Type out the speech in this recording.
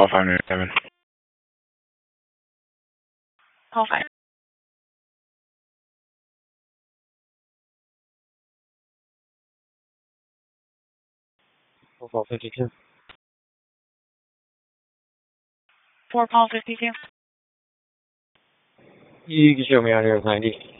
Call 597. Call 5. Call 52. 4 call 52. You can show me out here with 90.